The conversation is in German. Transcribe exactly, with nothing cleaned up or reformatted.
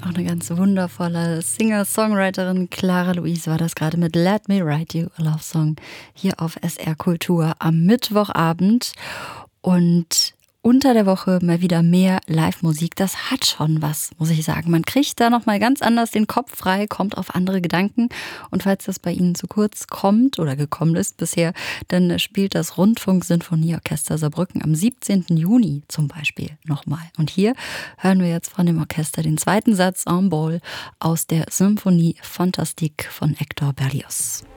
Auch eine ganz wundervolle Singer-Songwriterin. Clara Luis war das gerade mit Let Me Write You a Love Song hier auf S R Kultur am Mittwochabend. Und unter der Woche mal wieder mehr Live-Musik. Das hat schon was, muss ich sagen. Man kriegt da nochmal ganz anders den Kopf frei, kommt auf andere Gedanken. Und falls das bei Ihnen zu kurz kommt oder gekommen ist bisher, dann spielt das Rundfunk-Sinfonieorchester Saarbrücken am siebzehnten Juni zum Beispiel nochmal. Und hier hören wir jetzt von dem Orchester den zweiten Satz en Bol aus der Symphonie Fantastique von Hector Berlioz.